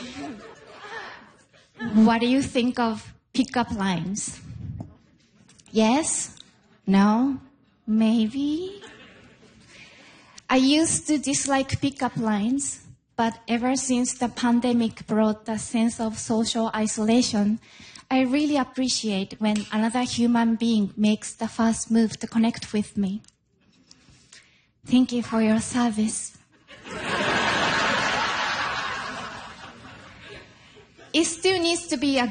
What do you think of pickup lines? Yes? No? Maybe? I used to dislike pickup lines, but ever since the pandemic brought a sense of social isolation, I really appreciate when another human being makes the first move to connect with me. Thank you for your service. It still needs to be a